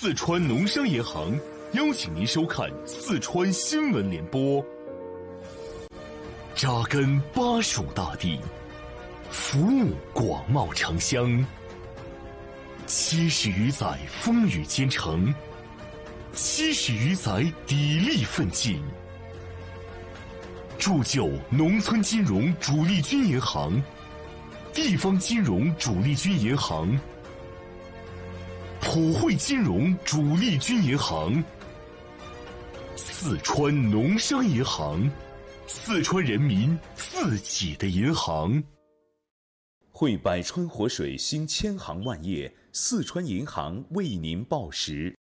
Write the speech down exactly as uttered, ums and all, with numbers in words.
四川农商银行邀请您收看四川新闻联播。扎根巴蜀大地，服务广袤城乡，七十余载风雨兼程，七十余载砥砺奋进，铸就农村金融主力军银行、地方金融主力军银行、普惠金融主力军银行、四川农商银行，四川人民自己的银行。 汇百川活水兴千行万业，四川银行为您报时。